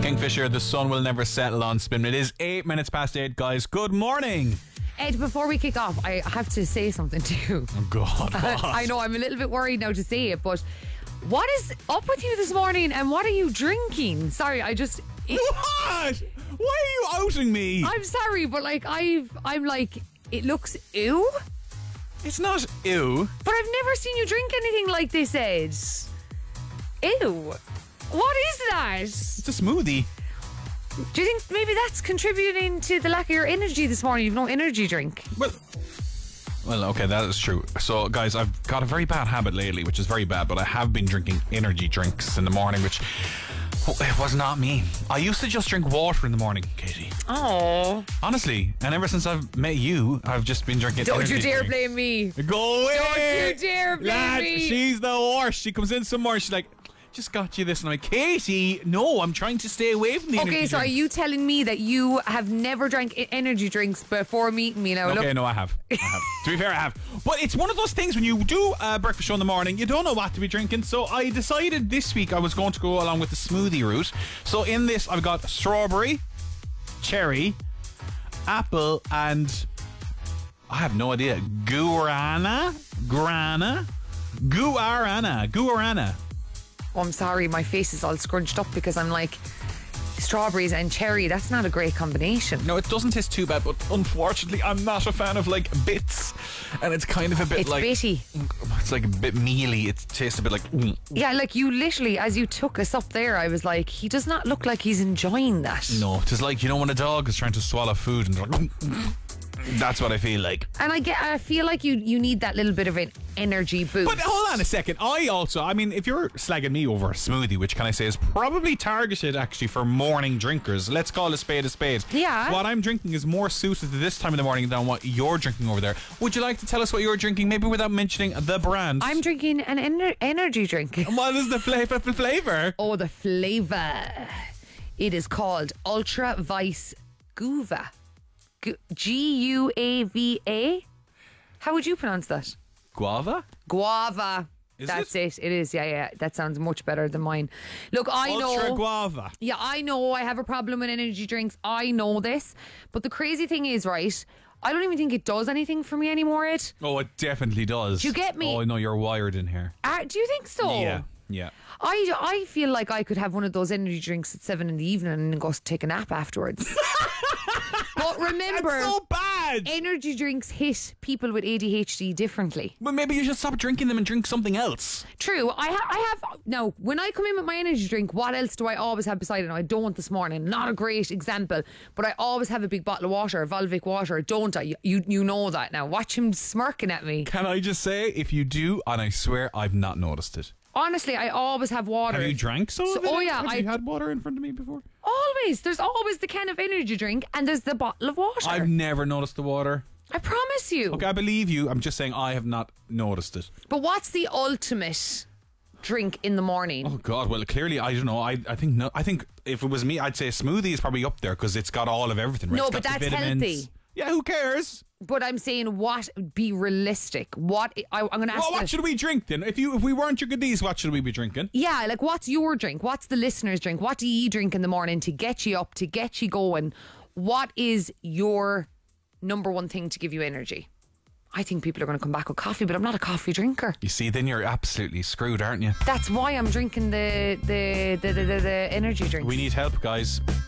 Kingfisher, the sun will never settle on Spin. It is 8 minutes past 8, guys. Good morning. Ed, before we kick off, I have to say something to you. Oh, God. What? I know, I'm a little bit worried now to say it, but what is up with you this morning and what are you drinking? Sorry, What? Why are you outing me? I'm sorry, but I'm like, it looks ew. It's not ew. But I've never seen you drink anything like this, Ed. Ew. What is that? It's a smoothie. Do you think maybe that's contributing to the lack of your energy this morning? You've no energy drink. Well, okay, that is true. So, guys, I've got a very bad habit lately, which is very bad, but I have been drinking energy drinks in the morning, which it was not me. I used to just drink water in the morning, Katie. Oh. Honestly, and ever since I've met you, I've just been drinking Don't energy you dare drinks. blame me. Go away. Don't you dare blame Lad, me. She's the worst. She comes in somewhere, she's like, just got you this. And I'm like, Katie, no, I'm trying to stay away from the energy Okay, so are drinks. you telling me that you have never drank energy drinks before meeting me now? Okay, Look, no, I have. To be fair, I have. But it's one of those things when you do a breakfast show in the morning, you don't know what to be drinking. So I decided this week I was going to go along with the smoothie route. So in this, I've got strawberry, cherry, apple, and I have no idea. Guarana. oh, I'm sorry, my face is all scrunched up because I'm like, strawberries and cherry, that's not a great combination. No, it doesn't taste too bad, but unfortunately, I'm not a fan of like bits, and it's kind of a bit It's like bitty. It's like a bit mealy. It tastes a bit like. Yeah, like you literally, as you took us up there, I was like, he does not look like he's enjoying that. No, it's like, you know, when a dog is trying to swallow food and they're like, that's what I feel like. And I feel like you need that little bit of an energy boost. But hold on a second. I mean, if you're slagging me over a smoothie, which can I say is probably targeted actually for morning drinkers, let's call a spade a spade. Yeah. What I'm drinking is more suited to this time of the morning than what you're drinking over there. Would you like to tell us what you're drinking, maybe without mentioning the brand? I'm drinking an energy drink. What is the flavor? Oh, the flavour. It is called Ultra Vice Guava. Guava. How would you pronounce that? Guava? Guava. Is That's it? It is, yeah. That sounds much better than mine. Look, I Ultra know. guava. Yeah, I know I have a problem with energy drinks. I know this. But the crazy thing is, right, I don't even think it does anything for me anymore, Ed. Oh, it definitely does. Do you get me? Oh, no, you're wired in here. Do you think so? Yeah. I feel like I could have one of those energy drinks at 7 p.m. and go take a nap afterwards. But remember, That's so bad. energy drinks hit people with ADHD differently. Well, maybe you should stop drinking them and drink something else. True. I have now. When I come in with my energy drink, what else do I always have beside it? Now, I don't this morning. Not a great example, but I always have a big bottle of water, Volvic water, don't I? You know that now. Watch him smirking at me. Can I just say, if you do, and I swear I've not noticed it. Honestly, I always have water. Have you drank some of it? Oh yeah, Have you had water in front of me before? always. There's always the can of energy drink, and there's the bottle of water. I've never noticed the water. I promise you. Okay, I believe you. I'm just saying I have not noticed it. But what's the ultimate drink in the morning? Oh God! Well, clearly I don't know. I think no. I think if it was me, I'd say a smoothie is probably up there because it's got all of everything. Right? No, It's but got the that's vitamins. healthy. Yeah, who cares? But I'm saying, what? Be realistic. What? I'm going to ask. Well, what should we drink then? If we weren't drinking these, what should we be drinking? Yeah, like what's your drink? What's the listener's drink? What do you drink in the morning to get you up, to get you going? What is your number one thing to give you energy? I think people are going to come back with coffee, but I'm not a coffee drinker. You see, then you're absolutely screwed, aren't you? That's why I'm drinking the energy drinks. We need help, guys.